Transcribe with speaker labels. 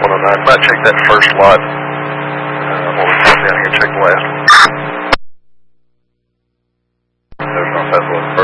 Speaker 1: 109. Might check that first lot. We'll come down here and check the last one. There's not that one.